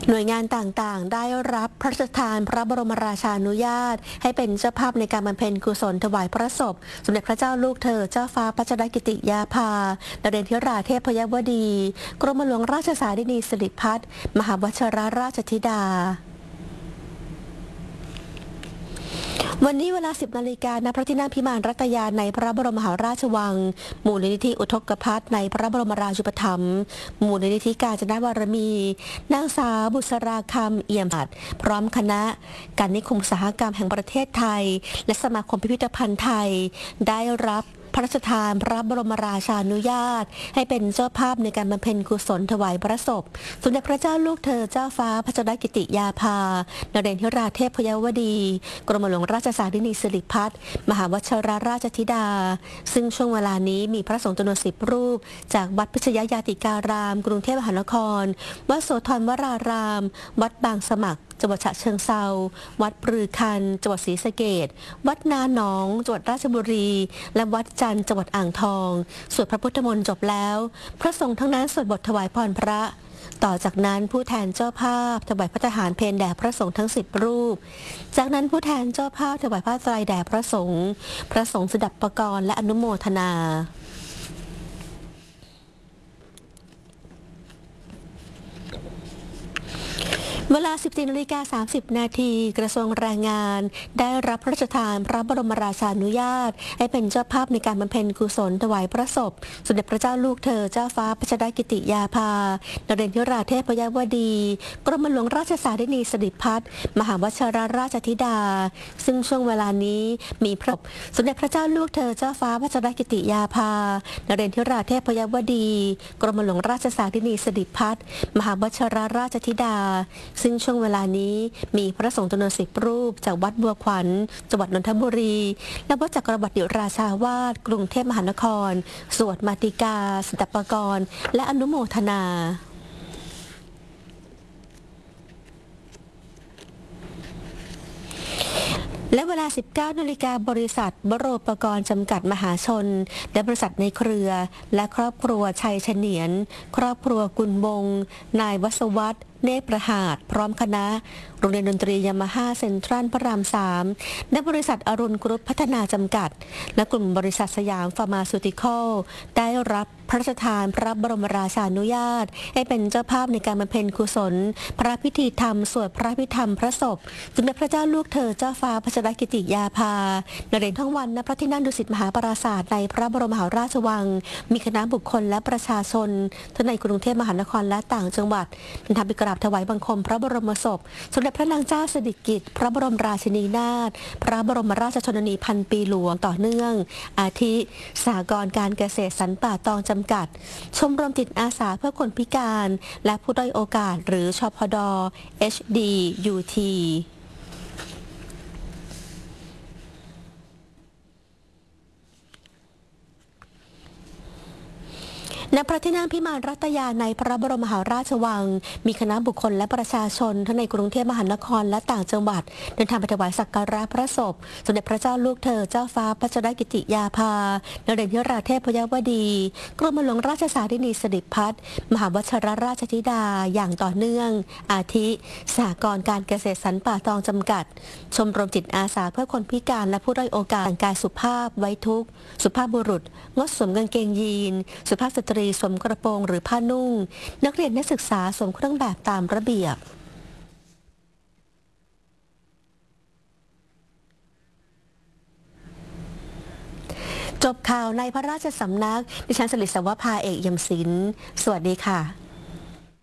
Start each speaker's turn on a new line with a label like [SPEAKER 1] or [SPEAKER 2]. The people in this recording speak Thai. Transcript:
[SPEAKER 1] หน่วยงานต่างๆ ได้รับพระราชทานพระบรมราชานุญาตให้เป็นเจ้าภาพในการบำเพ็ญกุศลถวายพระศพสมเด็จพระเจ้าลูกเธอเจ้าฟ้าพัชรกิติยาภานเรนทิราเทพยวดี กรมหลวงราชสารินีสิริพัฒน์มหาวชิรราชธิดาวันนี้เวลา 10 นาฬิกา ณ พระที่นั่งพิมานรัตยาในพระบรมมหาราชวังมูลนิธิอุทกภัทในพระบรมราชูปถัมภ์มูลนิธิกาญจนวารมีนางสาวบุษราคำเอี่ยมอัดพร้อมคณะการนิคมอุตสาหกรรมแห่งประเทศไทยและสมาคมพิพิธภัณฑ์ไทยได้รับพระราชทานพระบรมราชานุญาตให้เป็นเจ้าภาพในการบำเพ็ญกุศลถวายพระศพสมเด็จพระเจ้าลูกเธอเจ้าฟ้าพัชรกิติยาภานเรนทิราเทพยวดี กรมหลวงราชสารินีสิริพัฒน์มหาวชิรราชธิดาซึ่งช่วงเวลานี้มีพระสงฆ์จำนวน10 รูปจากวัดพิชยญาติการาม กรุงเทพมหานครวัดโสธรวราราม วัดบางสมัครจังหวัดฉะเชิงเทราวัดปรือคันจังหวัดศรีสะเกษวัดนาหนองจังหวัดราชบุรีและวัดจันทร์จังหวัดอ่างทองสวดพระพุทธมนต์จบแล้วพระสงฆ์ทั้งนั้นสวดบทถวายพรพระต่อจากนั้นผู้แทนเจ้าภาพถวายพระทหารเพลแด่พระสงฆ์ทั้ง10 รูปจากนั้นผู้แทนเจ้าภาพถวายผ้าไตรแด่พระสงฆ์สดับปกรณ์และอนุโมทนาเวลา 14:30 นาทีกระทรวงแรงงานได้รับพระราชทานพระบรมราชานุญาตให้เป็นเจ้าภาพในการบำเพ็ญกุศลถวายพระศพสมเด็จพระเจ้าลูกเธอเจ้าฟ้าพัชรกิติยาภานเรนทิราเทพยวดี กรมหลวงราชสารินีสิริพัฒน์มหาวชิรราชธิดาซึ่งช่วงเวลานี้มีพระสมเด็จพระเจ้าลูกเธอเจ้าฟ้าพัชรกิติยาภานเรนทิราเทพยวดี กรมหลวงราชสารินีสิริพัฒน์มหาวชิรราชธิดาซึ่งช่วงเวลานี้มีพระสงฆ์จำนวน10 รูปจากวัดบัวขวัญจังหวัดนนทบุรีและวัดจักรวรรดิราชาวาสกรุงเทพมหานครสวดมาติกาสดับปกรณ์และอนุโมทนาและเวลา 19 นาฬิกาบริษัทบโรปกรณ์จำกัดมหาชนและบริษัทในเครือและครอบครัวชัยเฉนียนครอบครัวกุลวงศ์นายวศวัฒน์เนตรประหาดพร้อมคณะโรงเรียนดนตรียามาฮ่าเซ็นทรัลพระราม3และบริษัทอรุณกรุ๊ปพัฒนาจำกัดและกลุ่มบริษัทสยามฟาร์มาซูติคอลได้รับพระราชทานพระบรมราชานุญาตให้เป็นเจ้าภาพในการบำเพ็ญกุศลพระพิธีธรรมสวดพระพิธรรมพระศพสมเด็จพระเจ้าลูกเธอเจ้าฟ้าพัชรกิติยาภานเรนทร์ท่องวันณพระที่นั่งดุสิตมหาปราสาทในพระบรมมหาราชวังมีคณะบุคคลและประชาชนทั้งในกรุงเทพมหานครและต่างจังหวัดเดินทางไปกราบถวายบังคมพระบรมศพสมเด็จพระนางเจ้าสิริกิติ์พระบรมราชินีนาถพระบรมราชชนนีพันปีหลวงต่อเนื่องอาทิสหกรณ์การเกษตรสรรป่าตองจำกัดชมรมจิตอาสาเพื่อคนพิการและผู้ด้อยโอกาสหรือชพด HDUTณ พระที่นั่งพิมานรัตยาในพระบรมมหาราชวังมีคณะบุคคลและประชาชนทั้งในกรุงเทพมหานครและต่างจังหวัดเดินทางไปถวายสักการะพระศพสมเด็จพระเจ้าลูกเธอเจ้าฟ้าพัชรกิติยาภานเรนทิราเทพยวดี กรมหลวงราชสารินีสิริพัฒน์มหาวชิรราชธิดาอย่างต่อเนื่องอาทิสหกรณ์การเกษตรสรรป่าตองจำกัดชมรมจิตอาสาเพื่อคนพิการและผู้ด้อยโอกาสแต่งกายสุภาพไว้ทุกข์สุภาพบุรุษงดสวมกางเกงยีนสุภาพสตรีสวมกระโปรงหรือผ้านุ่งนักเรียนนักศึกษาสวมเครื่องแบบตามระเบียบจบข่าวในพระราชสำนักดิฉันสลิด สวภา เอกเอี่ยมศิลป์สวัสดีค่ะ